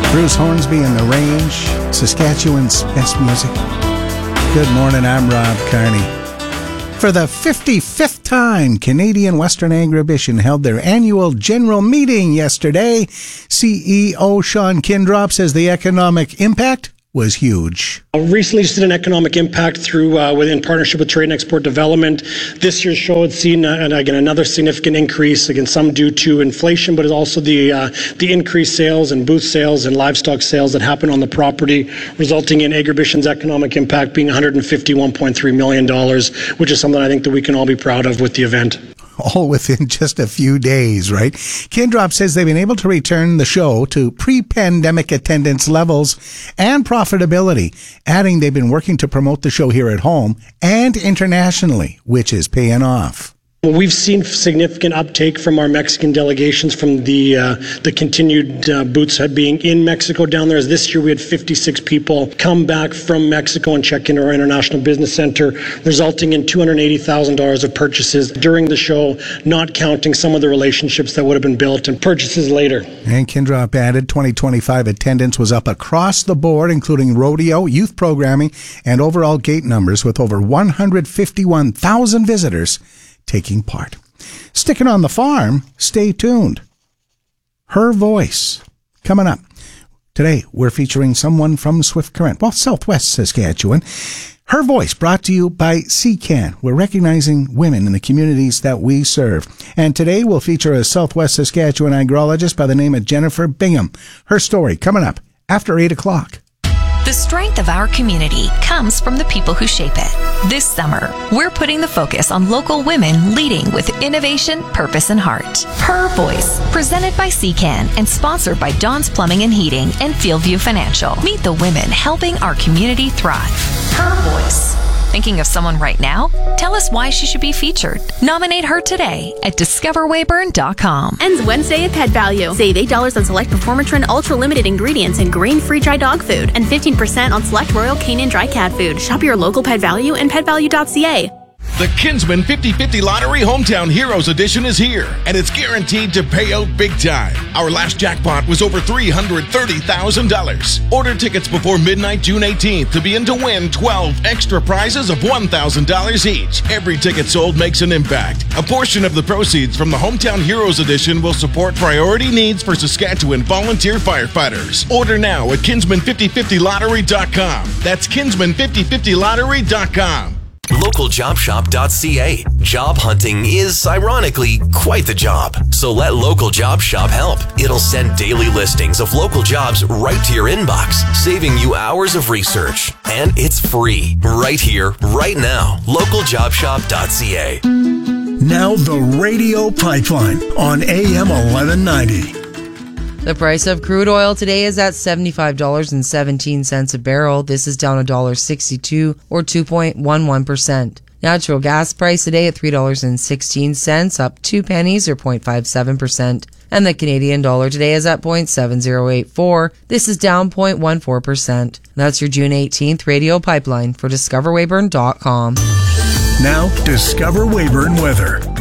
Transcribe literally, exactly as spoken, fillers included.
Bruce Hornsby and the Range, Saskatchewan's best music. Good morning, I'm Rob Carney. For the fifty-fifth time, Canadian Western Agribition held their annual general meeting yesterday. C E O Sean Kindrop says the economic impact was huge. I recently just did an economic impact through uh, within partnership with Trade and Export Development. This year's show had seen uh, and again another significant increase, again some due to inflation, but also the uh, the increased sales and booth sales and livestock sales that happen on the property, resulting in Agribition's economic impact being one hundred fifty-one point three million dollars, which is something I think that we can all be proud of with the event. All within just a few days, right? Kindrop says they've been able to return the show to pre-pandemic attendance levels and profitability, adding they've been working to promote the show here at home and internationally, which is paying off. Well, we've seen significant uptake from our Mexican delegations from the uh, the continued uh, booths being in Mexico down there. As this year we had fifty-six people come back from Mexico and check into our International Business Center, resulting in two hundred eighty thousand dollars of purchases during the show, not counting some of the relationships that would have been built and purchases later. And Kindrop added twenty twenty-five attendance was up across the board, including rodeo, youth programming, and overall gate numbers, with over one hundred fifty-one thousand visitors taking part. Sticking on the farm, stay tuned. Her Voice, coming up. Today, we're featuring someone from Swift Current, well, Southwest Saskatchewan. Her Voice brought to you by C CAN. We're recognizing women in the communities that we serve. And today, we'll feature a Southwest Saskatchewan agrologist by the name of Jennifer Bingham. Her story coming up after eight o'clock. The strength of our community comes from the people who shape it. This summer, we're putting the focus on local women leading with innovation, purpose, and heart. Her Voice, presented by C CAN and sponsored by Don's Plumbing and Heating and Fieldview Financial. Meet the women helping our community thrive. Her Voice. Thinking of someone right now? Tell us why she should be featured. Nominate her today at discover weyburn dot com. Ends Wednesday at Pet Value. Save eight dollars on select Performatrin Ultra Limited ingredients and grain-free dry dog food, and fifteen percent on select Royal Canin dry cat food. Shop your local Pet Value and pet value dot c a. The Kinsman fifty fifty Lottery Hometown Heroes Edition is here, and it's guaranteed to pay out big time. Our last jackpot was over three hundred thirty thousand dollars. Order tickets before midnight, June eighteenth, to be in to win twelve extra prizes of one thousand dollars each. Every ticket sold makes an impact. A portion of the proceeds from the Hometown Heroes Edition will support priority needs for Saskatchewan volunteer firefighters. Order now at kinsman fifty fifty lottery dot com. That's kinsman fifty fifty lottery dot com. local job shop dot c a. Job hunting is, ironically, quite the job. So let Local Job Shop help. It'll send daily listings of local jobs right to your inbox, saving you hours of research. And it's free, right here, right now. local job shop dot c a. Now the Radio Pipeline on A M eleven ninety. The price of crude oil today is at seventy-five dollars and seventeen cents a barrel. This is down one dollar sixty-two or two point one one percent. Natural gas price today at three dollars and sixteen cents, up two pennies or zero point five seven percent. And the Canadian dollar today is at zero point seven zero eight four. This is down zero point one four percent. That's your June eighteenth Radio Pipeline for discover weyburn dot com. Now, Discover Weyburn weather.